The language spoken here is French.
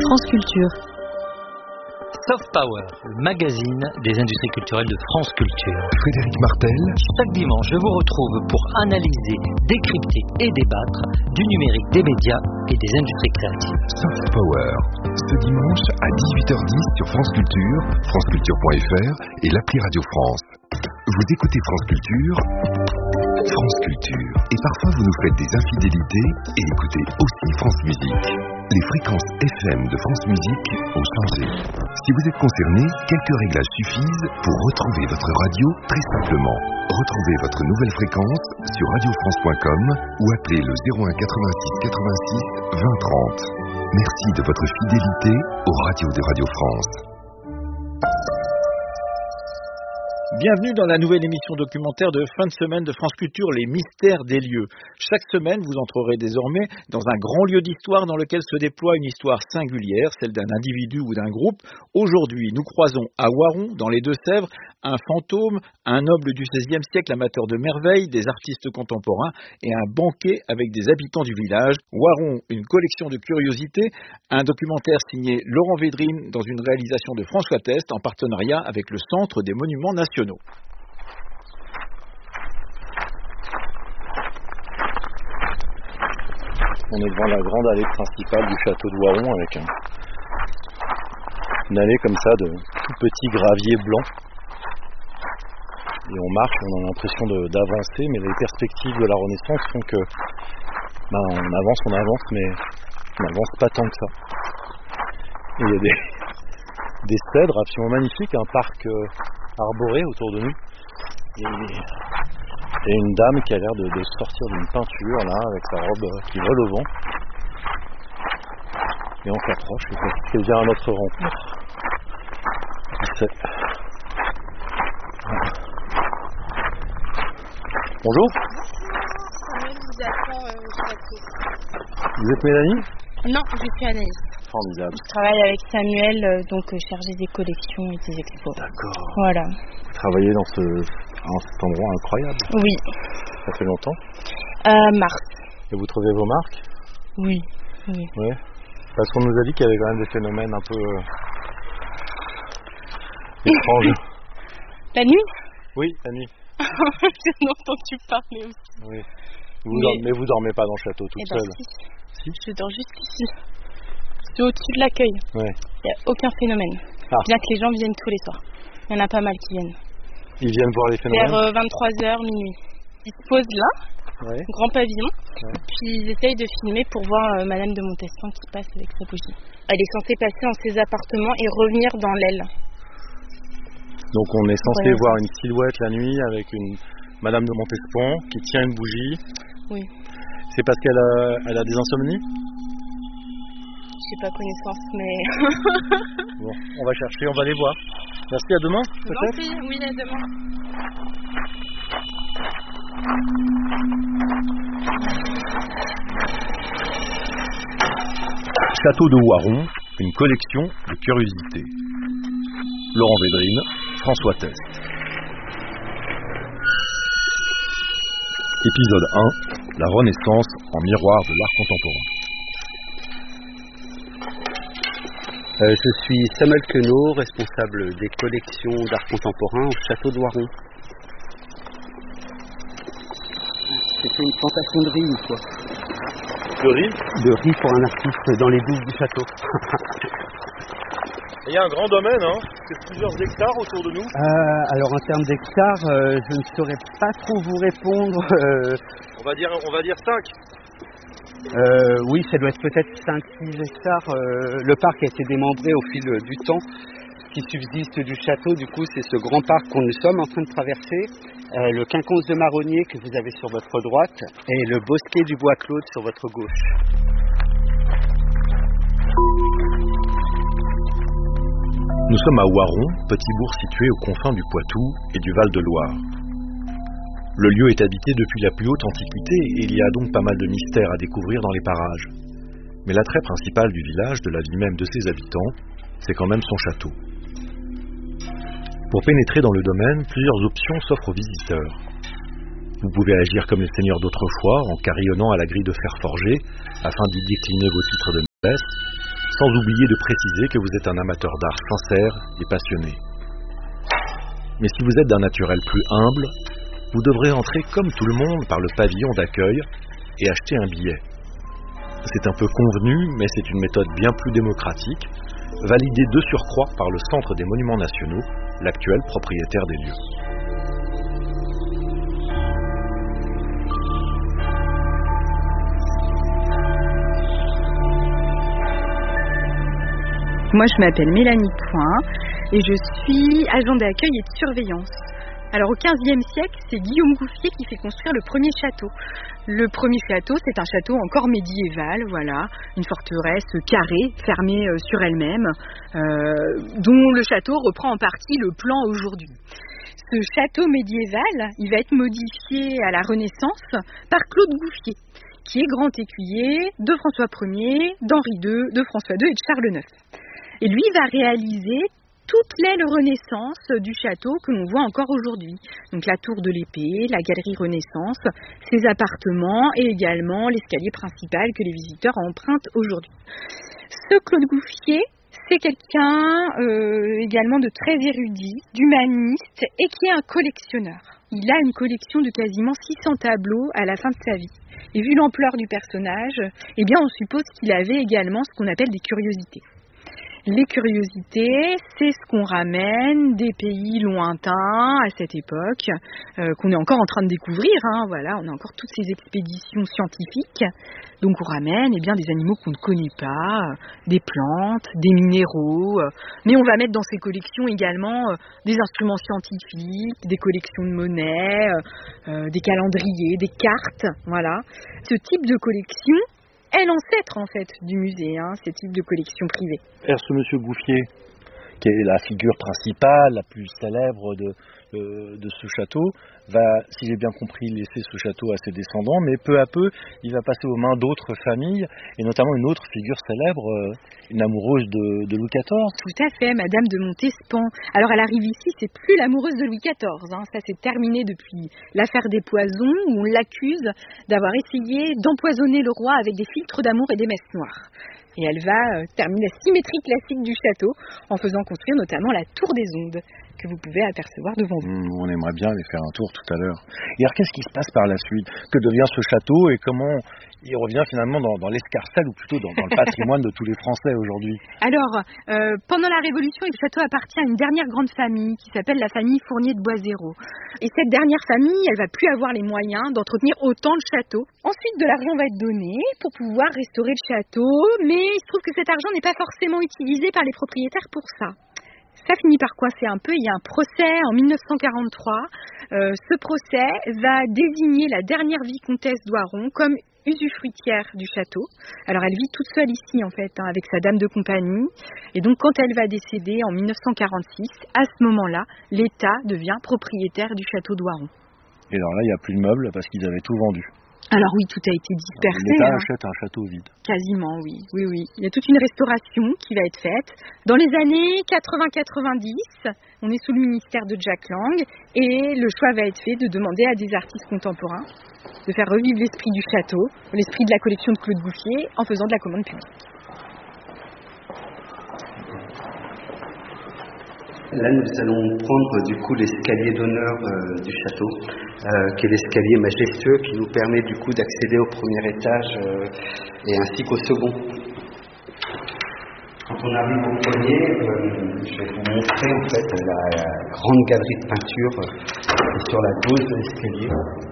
France Culture. Soft Power, le magazine des industries culturelles de France Culture. Frédéric Martel. Chaque dimanche, je vous retrouve pour analyser, décrypter et débattre du numérique, des médias et des industries créatives. Soft Power, ce dimanche à 18h10 sur France Culture, franceculture.fr et l'appli Radio France. Vous écoutez France Culture, et parfois vous nous faites des infidélités et écoutez aussi France Musique. Les fréquences FM de France Musique ont changé. Si vous êtes concerné, quelques réglages suffisent pour retrouver votre radio très simplement. Retrouvez votre nouvelle fréquence sur radiofrance.com ou appelez le 01 86 86 20 30. Merci de votre fidélité aux radios de Radio France. Bienvenue dans la nouvelle émission documentaire de fin de semaine de France Culture, Les Mystères des lieux. Chaque semaine, vous entrerez désormais dans un grand lieu d'histoire dans lequel se déploie une histoire singulière, celle d'un individu ou d'un groupe. Aujourd'hui, nous croisons à Waron, dans les Deux-Sèvres, un fantôme, un noble du XVIe siècle amateur de merveilles, des artistes contemporains et un banquet avec des habitants du village. Waron, une collection de curiosités, un documentaire signé Laurent Védrine dans une réalisation de François Test en partenariat avec le Centre des Monuments Nationaux. On est devant la grande allée principale du château de Waron avec une allée comme ça de tout petits graviers blancs. Et on marche, on a l'impression d'avancer, mais les perspectives de la Renaissance font que on avance, mais on n'avance pas tant que ça. Et il y a des cèdres absolument magnifiques, un parc arboré autour de nous. Et une dame qui a l'air de sortir d'une peinture là, avec sa robe qui vole au vent. Et on s'approche, et c'est bien à notre rencontre. Bonjour. Samuel vous attend au château. Vous êtes Mélanie ? Non, je suis Anaïs. Formidable. Je travaille avec Samuel, chargé des collections et des expos. D'accord. Voilà. Vous travaillez dans cet endroit incroyable. Oui. Ça fait longtemps ? Mars. Et vous trouvez vos marques ? Oui. Ouais. Parce qu'on nous a dit qu'il y avait quand même des phénomènes un peu étranges. La nuit ? Oui, la nuit. J'en ai entendu parler aussi. Oui. Mais vous dormez pas dans le château toute seule ? Si. Je dors juste ici. C'est au-dessus de l'accueil. Ouais. Il n'y a aucun phénomène. Bien que les gens viennent tous les soirs. Il y en a pas mal qui viennent. Ils viennent voir les phénomènes ? Vers 23h, minuit. Ils se posent là, grand pavillon, puis ils essayent de filmer pour voir Madame de Montespan qui passe avec sa bougie. Elle est censée passer dans ses appartements et revenir dans l'aile. Donc on est censé voir une silhouette la nuit avec une Madame de Montespan qui tient une bougie. Oui. C'est parce qu'elle a des insomnies ? J'ai pas connaissance, mais... Bon, on va chercher, on va les voir. Merci, à demain, peut-être ? Oui, à demain. Château de Waron, une collection de curiosités. Laurent Védrine, François Test. Épisode 1, la Renaissance en miroir de l'art contemporain. Je suis Samuel Queneau, responsable des collections d'art contemporain au château de Waron. J'ai fait une plantation de riz une fois. De riz ? De riz pour un artiste dans les douves du château. Il y a un grand domaine, hein ? C'est plusieurs hectares autour de nous. Alors en termes d'hectares, je ne saurais pas trop vous répondre. On va dire 5. Oui, ça doit être peut-être 5-6 hectares. Le parc a été démembré au fil du temps. Ce qui subsiste du château, du coup, c'est ce grand parc qu'on nous sommes en train de traverser, le quinconce de marronnier que vous avez sur votre droite et le bosquet du bois Claude sur votre gauche. Nous sommes à Waron, petit bourg situé aux confins du Poitou et du Val-de-Loire. Le lieu est habité depuis la plus haute antiquité et il y a donc pas mal de mystères à découvrir dans les parages. Mais l'attrait principal du village, de la vie même de ses habitants, c'est quand même son château. Pour pénétrer dans le domaine, plusieurs options s'offrent aux visiteurs. Vous pouvez agir comme les seigneurs d'autrefois, en carillonnant à la grille de fer forgé, afin d'y décliner vos titres de noblesse, sans oublier de préciser que vous êtes un amateur d'art sincère et passionné. Mais si vous êtes d'un naturel plus humble, vous devrez entrer comme tout le monde par le pavillon d'accueil et acheter un billet. C'est un peu convenu, mais c'est une méthode bien plus démocratique, validée de surcroît par le Centre des Monuments Nationaux, l'actuel propriétaire des lieux. Moi, je m'appelle Mélanie Point et je suis agent d'accueil et de surveillance. Alors, au XVe siècle, c'est Guillaume Gouffier qui fait construire le premier château. Le premier château, c'est un château encore médiéval, voilà, une forteresse carrée, fermée sur elle-même, dont le château reprend en partie le plan aujourd'hui. Ce château médiéval, il va être modifié à la Renaissance par Claude Gouffier, qui est grand écuyer de François Ier, d'Henri II, de François II et de Charles IX. Et lui va réaliser toute l'aile Renaissance du château que l'on voit encore aujourd'hui. Donc la tour de l'épée, la galerie Renaissance, ses appartements et également l'escalier principal que les visiteurs empruntent aujourd'hui. Ce Claude Gouffier, c'est quelqu'un également de très érudit, d'humaniste et qui est un collectionneur. Il a une collection de quasiment 600 tableaux à la fin de sa vie. Et vu l'ampleur du personnage, eh bien on suppose qu'il avait également ce qu'on appelle des curiosités. Les curiosités, c'est ce qu'on ramène des pays lointains à cette époque, qu'on est encore en train de découvrir. Voilà, on a encore toutes ces expéditions scientifiques. Donc on ramène des animaux qu'on ne connaît pas, des plantes, des minéraux. Mais on va mettre dans ces collections également des instruments scientifiques, des collections de monnaies, des calendriers, des cartes. Voilà. Ce type de collection est l'ancêtre en fait du musée, ce type de collection privée. Alors ce monsieur Gouffier, qui est la figure principale, la plus célèbre de ce château, va, si j'ai bien compris, laisser ce château à ses descendants, mais peu à peu, il va passer aux mains d'autres familles, et notamment une autre figure célèbre, une amoureuse de Louis XIV. Tout à fait, Madame de Montespan. Alors elle arrive ici, c'est plus l'amoureuse de Louis XIV, ça c'est terminé depuis l'affaire des poisons, où on l'accuse d'avoir essayé d'empoisonner le roi avec des filtres d'amour et des messes noires. Et elle va terminer la symétrie classique du château en faisant construire notamment la tour des ondes que vous pouvez apercevoir devant vous. On aimerait bien aller faire un tour tout à l'heure. Et alors qu'est-ce qui se passe par la suite? Que devient ce château et comment il revient finalement dans l'escarcelle ou plutôt dans le patrimoine de tous les Français aujourd'hui? Alors, pendant la Révolution, le château appartient à une dernière grande famille qui s'appelle la famille Fournier de Boiséraud. Et cette dernière famille, elle va plus avoir les moyens d'entretenir autant le château. Ensuite, de l'argent va être donné pour pouvoir restaurer le château, mais il se trouve que cet argent n'est pas forcément utilisé par les propriétaires pour ça. Ça finit par coincer un peu. Il y a un procès en 1943. Ce procès va désigner la dernière vicomtesse d'Oiron comme usufruitière du château. Alors elle vit toute seule ici en fait, avec sa dame de compagnie. Et donc quand elle va décéder en 1946, à ce moment-là, l'État devient propriétaire du château d'Oiron. Et alors là, il n'y a plus de meubles parce qu'ils avaient tout vendu. Alors oui, tout a été dispersé. L'État achète un château vide. Quasiment, oui. Il y a toute une restauration qui va être faite. Dans les années 80-90, on est sous le ministère de Jack Lang et le choix va être fait de demander à des artistes contemporains de faire revivre l'esprit du château, l'esprit de la collection de Claude Gouffier en faisant de la commande publique. Là, nous allons prendre du coup l'escalier d'honneur du château, qui est l'escalier majestueux qui nous permet du coup d'accéder au premier étage et ainsi qu'au second. Quand on arrive au premier, je vais vous montrer en fait la grande galerie de peinture sur la gauche de l'escalier.